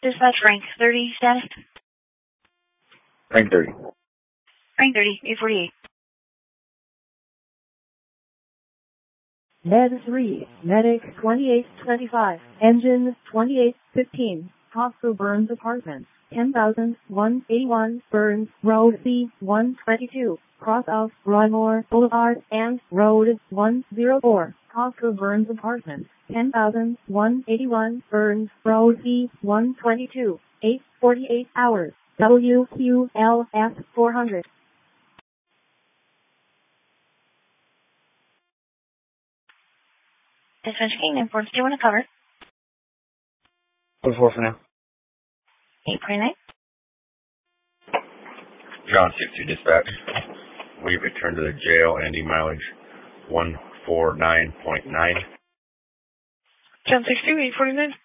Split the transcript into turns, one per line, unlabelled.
Dispatch rank 30 status.
Rank 30.
Rank 30, 848.
Med 3, Medic 2825, Engine 2815, Costco Burns Apartments, 10,181, Burns Road C122, cross of Roymore Boulevard and Road 104, Costco Burns Apartments, 10,181, Burns Road C122, 8:48 hours, WQLF 400.
Dispatch King, imports, do you want to cover?
4 for now.
849.
John 60 dispatch. We return to the jail, Andy mileage 149.9.
John 60, 849.